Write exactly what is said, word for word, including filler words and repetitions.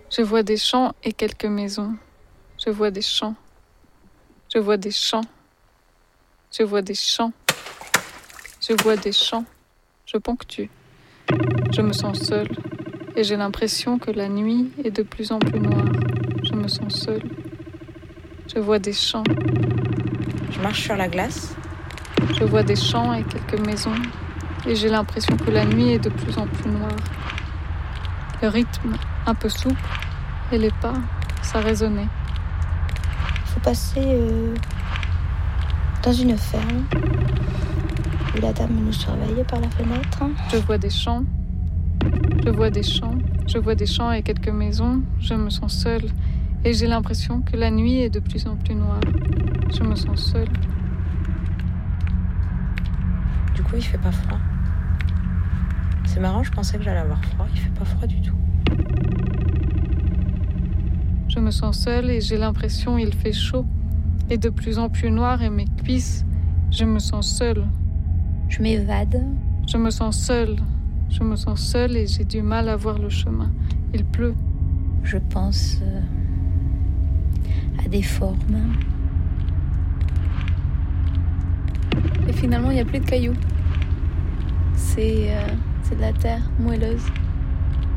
Je vois des champs et quelques maisons. Je vois des champs. Je vois des champs. Je vois des champs. Je vois des champs. Je ponctue. Je me sens seule. Et j'ai l'impression que la nuit est de plus en plus noire. Je me sens seule. Je vois des champs. Je marche sur la glace. Je vois des champs et quelques maisons. Et j'ai l'impression que la nuit est de plus en plus noire. Le rythme un peu souple et les pas, ça résonnait. Il faut passer euh, dans une ferme où la dame nous surveillait par la fenêtre. Je vois des champs. Je vois des champs. Je vois des champs et quelques maisons. Je me sens seule. Et j'ai l'impression que la nuit est de plus en plus noire. Je me sens seule. Du coup, il fait pas froid. C'est marrant, je pensais que j'allais avoir froid. Il fait pas froid du tout. Je me sens seule et j'ai l'impression qu'il fait chaud. Et de plus en plus noir et mes cuisses. Je me sens seule. Je m'évade. Je me sens seule. Je me sens seule et j'ai du mal à voir le chemin. Il pleut. Je pense euh, à des formes. Et finalement, il n'y a plus de cailloux. C'est, euh, c'est de la terre moelleuse.